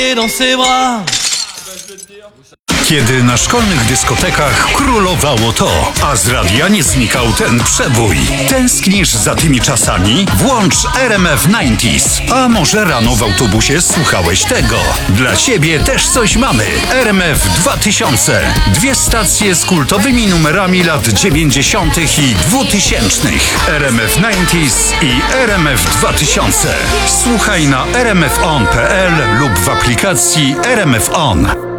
dans ses bras. Kiedy na szkolnych dyskotekach królowało to, a z radia nie znikał ten przebój. Tęsknisz za tymi czasami? Włącz RMF 90s. A może rano w autobusie słuchałeś tego? Dla ciebie też coś mamy. RMF 2000. 2 stacje z kultowymi numerami lat 90. i 2000. RMF 90s i RMF 2000. Słuchaj na rmfon.pl lub w aplikacji RMF On.